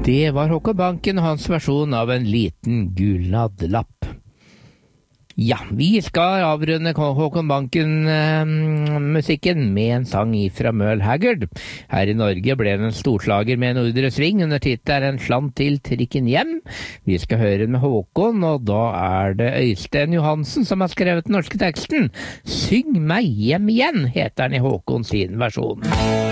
Det var Håkon Banken og hans versjon av en liten gulnadlapp. Ja, vi skal avrunde Håkon Banken-musikken med en sang fra Merle Haggard. Her i Norge ble den storslager med Nordre Sving under tittelen En slant til trikken hjem. Vi skal høre den med Håkon, og da er det Øystein Johansen som har skrevet den norske teksten. Syng meg hjem igjen, heter den i Håkon sin versjon.